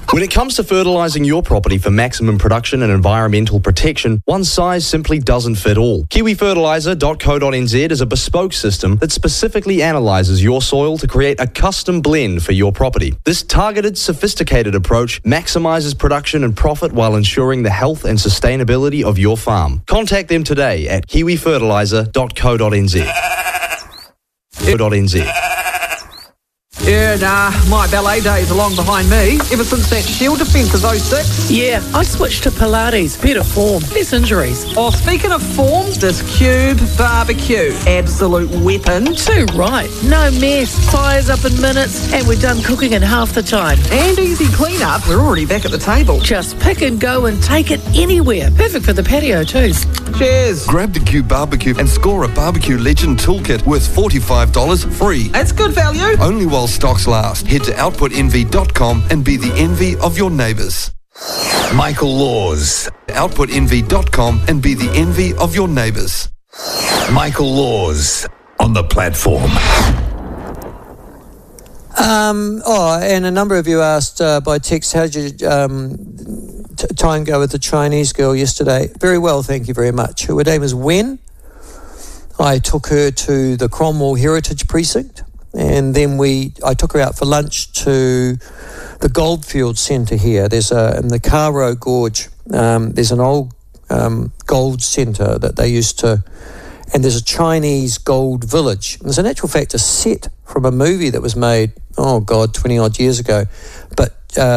When it comes to fertilising your property for maximum production and environmental protection, one size simply doesn't fit all. KiwiFertiliser.co.nz is a bespoke system that specifically analyses your soil to create a custom blend for your property. This targeted, sophisticated approach maximises production and profit while ensuring the health and sustainability of your farm. Contact them today at KiwiFertiliser.co.nz. Yeah, nah, my ballet days are long behind me. Ever since that Shield defence of 06. Yeah, I switched to Pilates. Better form, less injuries. Oh, speaking of form, this Cube barbecue, absolute weapon. Too right. No mess, fires up in minutes, and we're done cooking in half the time. And easy clean-up, we're already back at the table. Just pick and go and take it anywhere. Perfect for the patio too. Cheers. Grab the Cube barbecue and score a Barbecue Legend toolkit worth $45 free. That's good value. Only while stocks last. Head to outputenvy.com and be the envy of your neighbours. Michael Laws. Outputenvy.com and be the envy of your neighbours. Michael Laws on the platform. And a number of you asked by text, how did you time go with the Chinese girl yesterday? Very well, thank you very much. Her name is Wen. I took her to the Cromwell Heritage Precinct, and then I took her out for lunch to the Goldfields Centre here. There's in the Caro Gorge, there's an old gold centre that they used to, and there's a Chinese gold village. And there's in actual fact a set from a movie that was made, 20 odd years ago, but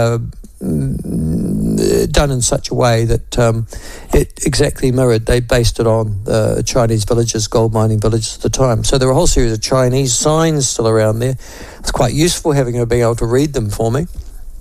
done in such a way that it exactly mirrored. They based it on the Chinese villages, gold mining villages at the time. So there were a whole series of Chinese signs still around there. It's quite useful having her being able to read them for me.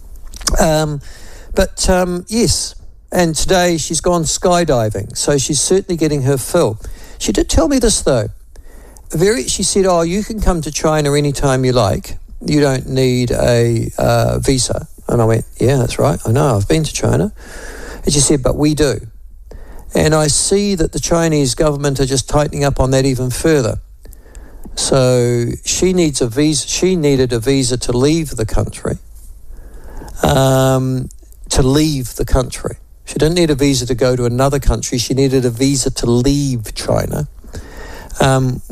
Yes, and today she's gone skydiving, so she's certainly getting her fill. She did tell me this though. She said, you can come to China anytime you like. You don't need a visa. And I went, yeah, that's right. I know, I've been to China. And she said, but we do. And I see that the Chinese government are just tightening up on that even further. So she needs a visa. She needed a visa to leave the country. She didn't need a visa to go to another country. She needed a visa to leave China. And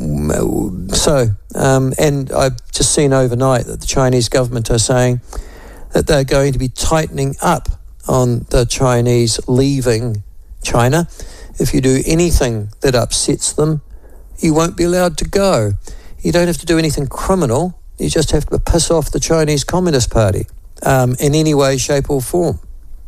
I've just seen overnight that the Chinese government are saying that they're going to be tightening up on the Chinese leaving China. If you do anything that upsets them, you won't be allowed to go. You don't have to do anything criminal. You just have to piss off the Chinese Communist Party in any way, shape or form.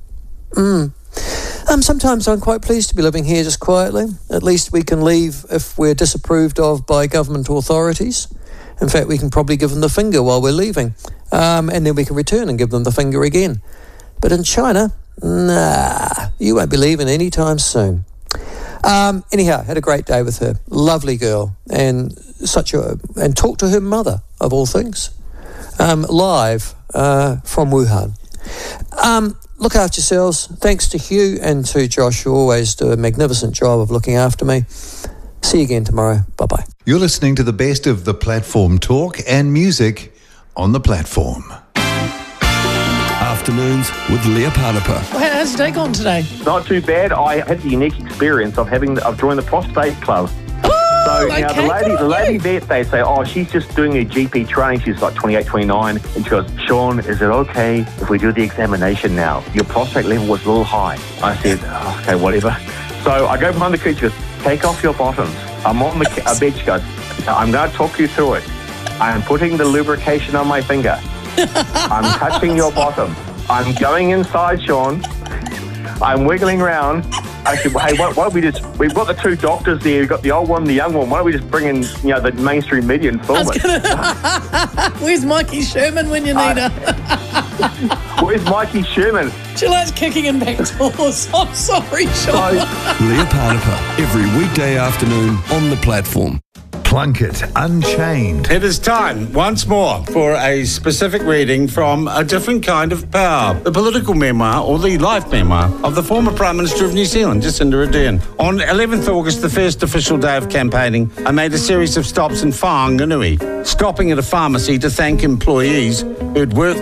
Sometimes I'm quite pleased to be living here just quietly. At least we can leave if we're disapproved of by government authorities. In fact, we can probably give them the finger while we're leaving. And then we can return and give them the finger again. But in China, nah, you won't be leaving anytime soon. Anyhow, had a great day with her. Lovely girl. And talked to her mother, of all things, live from Wuhan. Look after yourselves. Thanks to Hugh and to Josh, who always do a magnificent job of looking after me. See you again tomorrow. Bye-bye. You're listening to the best of the platform talk and music on the platform. Afternoons with Leah Parnapa. How's your day gone today? Not too bad. I had the unique experience of joined the prostate club. So now the lady there, they say, she's just doing her GP training. She's like 28, 29. And she goes, Sean, is it okay if we do the examination now? Your prostate level was a little high. I said, okay, whatever. So I go behind the curtain. She goes, take off your bottoms. I'm on the bed. She goes, I'm going to talk you through it. I am putting the lubrication on my finger. I'm touching your bottom. I'm going inside, Sean. I'm wiggling around. I said, hey, why don't we've got the two doctors there, we've got the old one, the young one, why don't we just bring in, the mainstream media and film it? Where's Mikey Sherman when you need her? Where's Mikey Sherman? She likes kicking in back doors. I'm sorry, Sean. Leah Parnapa, every weekday afternoon on the platform. Plunkett Unchained. It is time once more for a specific reading from A Different Kind of Power, the political memoir or the life memoir of the former Prime Minister of New Zealand, Jacinda Ardern. On 11th August, the first official day of campaigning, I made a series of stops in Whanganui, stopping at a pharmacy to thank employees who'd worked